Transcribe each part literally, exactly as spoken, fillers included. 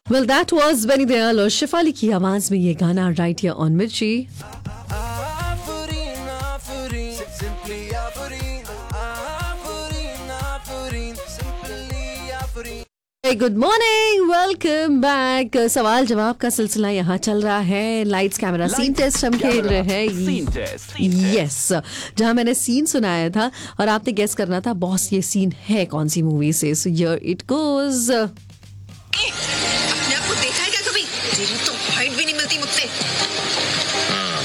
Well that was Beni Dayal और शिफाली की आवाज में ये गाना राइट हियर ऑन मिर्ची। Good morning, welcome back. सवाल जवाब का सिलसिला यहाँ चल रहा है। लाइट्स कैमरा सीन टेस्ट हम खेल रहे हैं। यस, जहाँ मैंने सीन सुनाया था और आपने गेस करना था बॉस ये सीन है कौन सी मूवी से। So here it goes. अपने आप को देखा है क्या कभी? तेरी तो हाइट भी नहीं मिलती मुझसे। हाँ,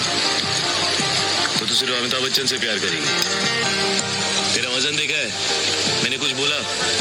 तो तू सिर्फ अमिताभ बच्चन से प्यार करेगी। तेरा वजन देखा है? मैंने कुछ बोला?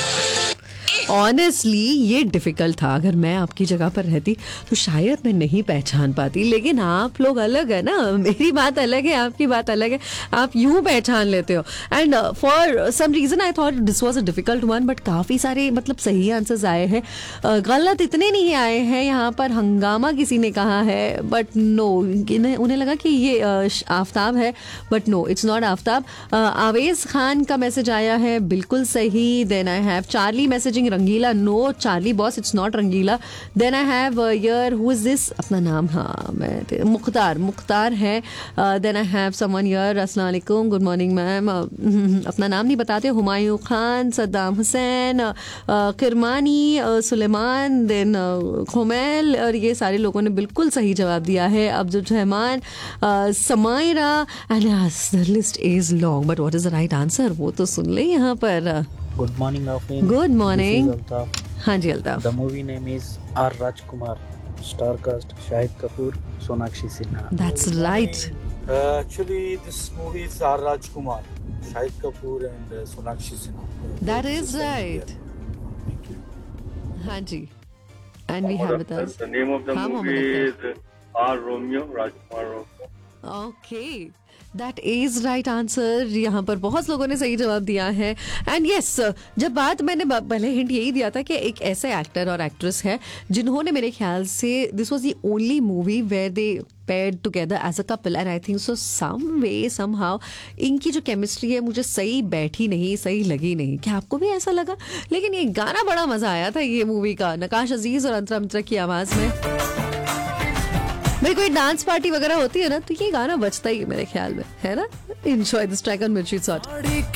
ऑनेस्टली ये डिफिकल्ट था। अगर मैं आपकी जगह पर रहती तो शायद मैं नहीं पहचान पाती, लेकिन आप लोग अलग है ना। मेरी बात अलग है, आपकी बात अलग है। आप यूं पहचान लेते हो। And for some reason I thought this was a difficult one, but काफ़ी सारे मतलब सही आंसर्स आए हैं। uh, गलत इतने नहीं आए हैं। यहाँ पर हंगामा किसी ने कहा है, बट नो, उन्हें लगा कि ये uh, आफ्ताब है, but no it's not Aftab. uh, आवेज खान का मैसेज आया है, बिल्कुल सही। Then I have Charlie messaging Rangeela, no Charlie boss, it's not Rangeela. Then I have year who is this, अपना नाम, हाँ मैं मुख्तार मुख्तार है। देन आई हैव समवन यर, अस्सलाम वालेकुम, गुड मॉर्निंग मैम। अपना नाम नहीं बताते। हुमायूं खान, सद्दाम हुसैन, किरमानी, सुलेमान, देन खुमैल, और ये सारे लोगों ने बिल्कुल सही जवाब दिया है। Abdul Rahman, Samaira, and the list is long, but what is the right answer वो तो सुन ले यहाँ पर। Good morning, Afin. Good morning. This is Altaf. हाँ जी Altaf. The movie name is R. Rajkumar. Star cast Shahid Kapoor, Sonakshi Sinha. That's right. Uh, actually, this movie is R. Rajkumar, Shahid Kapoor and uh, Sonakshi Sinha. That is right. Thank you. हाँ जी. And we have with us. The name of the हाँ, movie Mohammad is R. Romeo, Rajkumar Romeo. Okay. That is right answer. यहाँ पर बहुत लोगों ने सही जवाब दिया है। एंड यस yes, जब बात मैंने पहले हिंट यही दिया था कि एक ऐसे एक्टर और एक्ट्रेस है जिन्होंने मेरे ख्याल से this was the only movie where they paired together as a couple, and I think so some way some how इनकी जो केमिस्ट्री है मुझे सही बैठी नहीं, सही लगी नहीं। क्या आपको भी ऐसा लगा? लेकिन ये गाना बड़ा मजा आया था ये मूवी का, नकाश अजीज और अंतरा मित्रा की आवाज में। भाई कोई डांस पार्टी वगैरह होती है ना तो ये गाना बजता ही है मेरे ख्याल में, है ना। एंजॉय दिस ट्रैक ऑन मिर्ची सॉट।